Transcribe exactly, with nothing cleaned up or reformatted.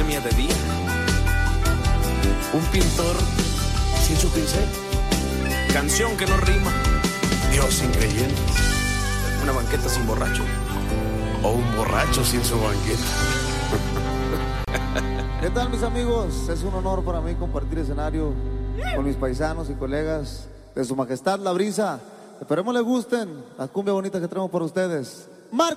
bohemia de día. Un pintor sin su pincel. Canción que no rima. Dios sin creyentes. Una banqueta sin borracho. O un borracho sin su banqueta. ¿Qué tal, mis amigos? Es un honor para mí compartir escenario con mis paisanos y colegas de Su Majestad La Brisa. Esperemos les gusten la cumbia bonita que traemos para ustedes. Marco.